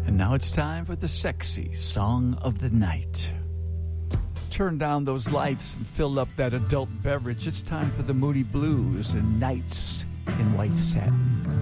And now it's time for the sexy song of the night. Turn down those lights and fill up that adult beverage. It's time for the Moody Blues and Nights in White Satin.